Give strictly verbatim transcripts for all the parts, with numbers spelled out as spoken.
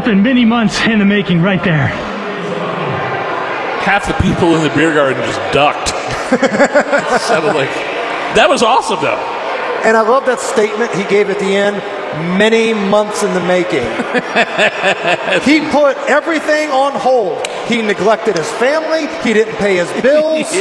been many months in the making right there. Half the people in the beer garden just ducked. Sounded like that was awesome, though. And I love that statement he gave at the end. Many months in the making. He put everything on hold. He neglected his family. He didn't pay his bills.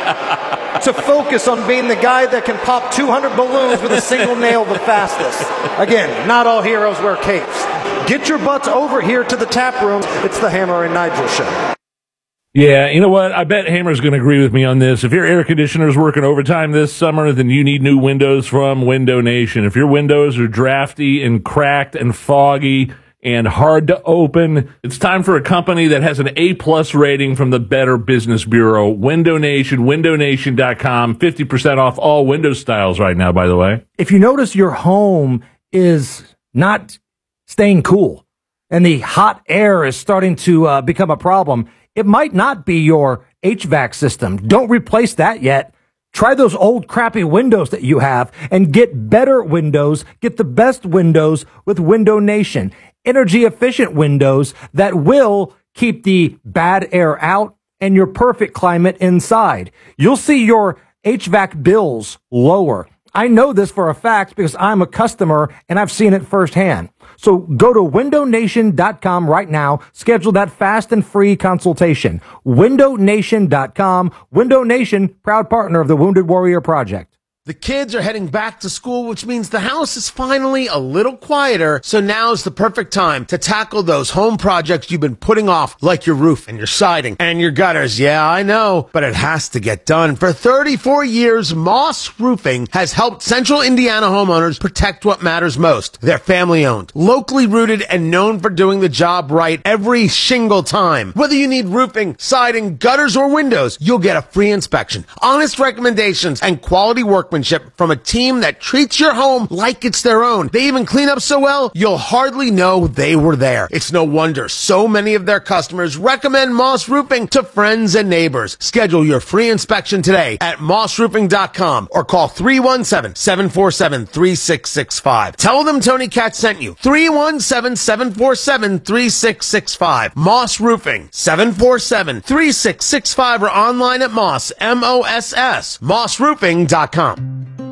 Yeah. To focus on being the guy that can pop two hundred balloons with a single nail the fastest. Again, not all heroes wear capes. Get your butts over here to the tap room. It's the Hammer and Nigel Show. Yeah, you know what? I bet Hammer's going to agree with me on this. If your air conditioner's working overtime this summer, then you need new windows from Window Nation. If your windows are drafty and cracked and foggy and hard to open, it's time for a company that has an A-plus rating from the Better Business Bureau. Window Nation, window nation dot com, fifty percent off all window styles right now, by the way. If you notice your home is not staying cool and the hot air is starting to uh, become a problem, it might not be your H V A C system. Don't replace that yet. Try those old crappy windows that you have and get better windows. Get the best windows with Window Nation. Energy efficient windows that will keep the bad air out and your perfect climate inside. You'll see your H V A C bills lower. I know this for a fact because I'm a customer and I've seen it firsthand. So go to window nation dot com right now. Schedule that fast and free consultation. window nation dot com. Window Nation, proud partner of the Wounded Warrior Project. The kids are heading back to school, which means the house is finally a little quieter. So now's the perfect time to tackle those home projects you've been putting off, like your roof and your siding and your gutters. Yeah, I know, but it has to get done. For thirty-four years, Moss Roofing has helped Central Indiana homeowners protect what matters most. They're family owned, locally rooted, and known for doing the job right every single time. Whether you need roofing, siding, gutters, or windows, you'll get a free inspection, honest recommendations, and quality workmanship from a team that treats your home like it's their own. They even clean up so well, you'll hardly know they were there. It's no wonder so many of their customers recommend Moss Roofing to friends and neighbors. Schedule your free inspection today at moss roofing dot com or call three one seven, seven four seven, three six six five. Tell them Tony Katz sent you. three one seven, seven four seven, three six six five. Moss Roofing, seven four seven, three six six five, or online at Moss, M O S S, moss roofing dot com.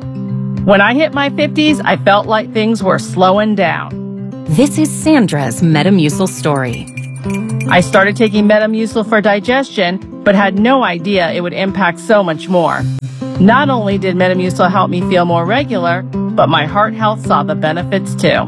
When I hit my fifties, I felt like things were slowing down. This is Sandra's Metamucil story. I started taking Metamucil for digestion, but had no idea it would impact so much more. Not only did Metamucil help me feel more regular, but my heart health saw the benefits too.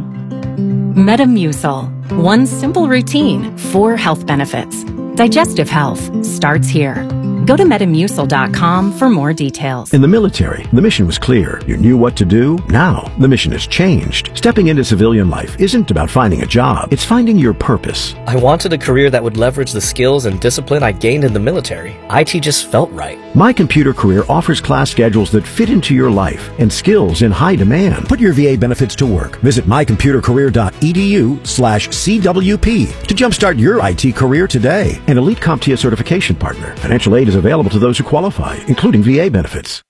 Metamucil. One simple routine, four health benefits. Digestive health starts here. Go to metamucil dot com for more details. In the military, the mission was clear. You knew what to do. Now, the mission has changed. Stepping into civilian life isn't about finding a job. It's finding your purpose. I wanted a career that would leverage the skills and discipline I gained in the military. I T just felt right. My Computer Career offers class schedules that fit into your life and skills in high demand. Put your V A benefits to work. Visit my computer career dot e d u slash C W P to jumpstart your I T career today. An Elite CompTIA certification partner. Financial aid is available to those who qualify, including V A benefits.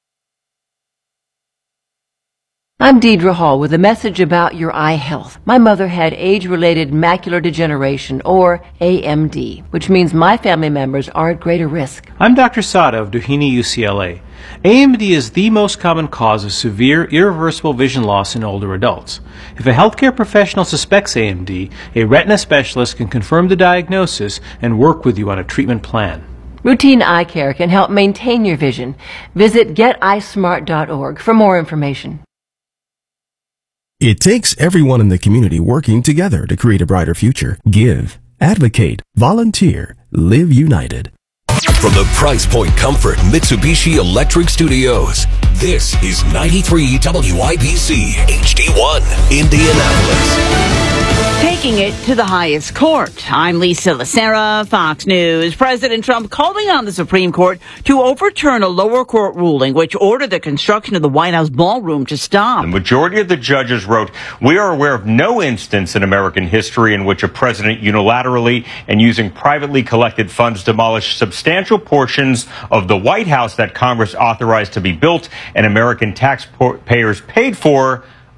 I'm Deidre Hall with a message about your eye health. My mother had age-related macular degeneration, or A M D, which means my family members are at greater risk. I'm Doctor Sada of Doheny U C L A. A M D is the most common cause of severe, irreversible vision loss in older adults. If a healthcare professional suspects A M D, a retina specialist can confirm the diagnosis and work with you on a treatment plan. Routine eye care can help maintain your vision. Visit get eye smart dot org for more information. It takes everyone in the community working together to create a brighter future. Give, advocate, volunteer, live united. From the Price Point Comfort Mitsubishi Electric Studios, this is ninety-three W I B C H D one, Indianapolis. Taking it to the highest court. I'm Lisa Lacera, Fox News. President Trump calling on the Supreme Court to overturn a lower court ruling which ordered the construction of the White House ballroom to stop. The majority of the judges wrote, "We are aware of no instance in American history in which a president unilaterally and using privately collected funds demolished substantial portions of the White House that Congress authorized to be built and American taxpayers paid for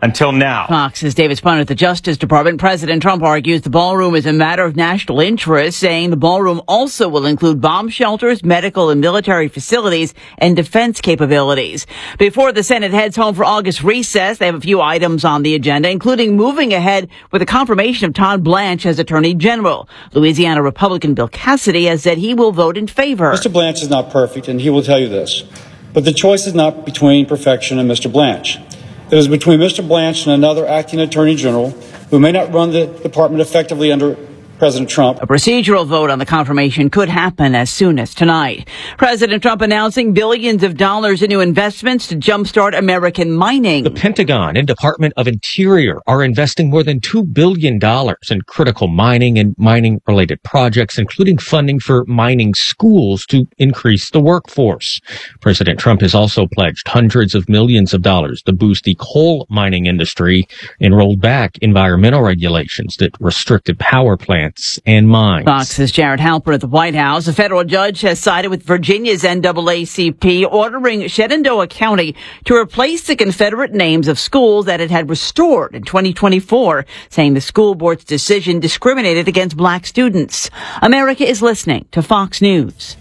until now. Fox's David Spun at the Justice Department. President Trump argues the ballroom is a matter of national interest, saying the ballroom also will include bomb shelters, medical and military facilities, and defense capabilities. Before the Senate heads home for August recess, they have a few items on the agenda, including moving ahead with the confirmation of Todd Blanche as Attorney General. Louisiana Republican Bill Cassidy has said he will vote in favor. Mister Blanche is not perfect, and he will tell you this. But the choice is not between perfection and Mister Blanche. It is between Mister Blanche and another acting Attorney General who may not run the department effectively under President Trump. A procedural vote on the confirmation could happen as soon as tonight. President Trump announcing billions of dollars in new investments to jumpstart American mining. The Pentagon and Department of Interior are investing more than two billion dollars in critical mining and mining-related projects, including funding for mining schools to increase the workforce. President Trump has also pledged hundreds of millions of dollars to boost the coal mining industry and rolled back environmental regulations that restricted power plants and mines. Fox's Jared Halpern at the White House. A federal judge has sided with Virginia's N double A C P, ordering Shenandoah County to replace the Confederate names of schools that it had restored in twenty twenty-four, saying the school board's decision discriminated against black students. America is listening to Fox News.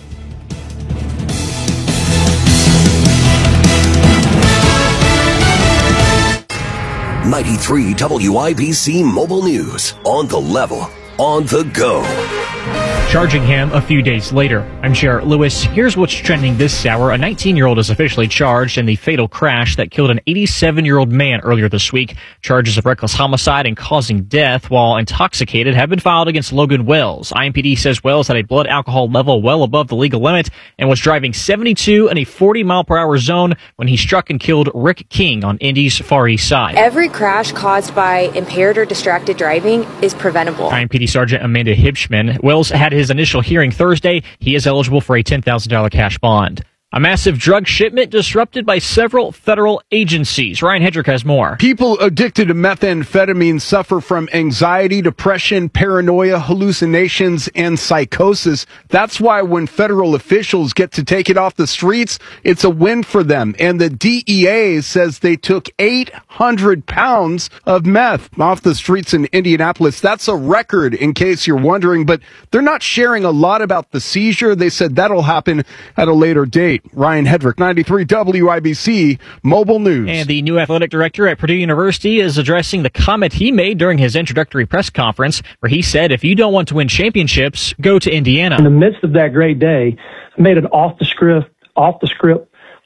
ninety-three W I B C Mobile News. On the level. On the go. Charging him a few days later. I'm Jarrett Lewis. Here's what's trending this hour. A nineteen-year-old is officially charged in the fatal crash that killed an eighty-seven-year-old man earlier this week. Charges of reckless homicide and causing death while intoxicated have been filed against Logan Wells. I M P D says Wells had a blood alcohol level well above the legal limit and was driving seventy-two in a forty mile per hour zone when he struck and killed Rick King on Indy's Far East Side. Every crash caused by impaired or distracted driving is preventable. I M P D Sergeant Amanda Hibschman. Wells had his initial hearing Thursday. He is eligible for a ten thousand dollars cash bond. A massive drug shipment disrupted by several federal agencies. Ryan Hedrick has more. People addicted to methamphetamine suffer from anxiety, depression, paranoia, hallucinations, and psychosis. That's why when federal officials get to take it off the streets, it's a win for them. And the D E A says they took eight hundred pounds of meth off the streets in Indianapolis. That's a record, in case you're wondering, but they're not sharing a lot about the seizure. They said that'll happen at a later date. Ryan Hedrick, ninety-three W I B C Mobile News. And the new athletic director at Purdue University is addressing the comment he made during his introductory press conference, where he said, if you don't want to win championships, go to Indiana. In the midst of that great day, I made an off the script, off the script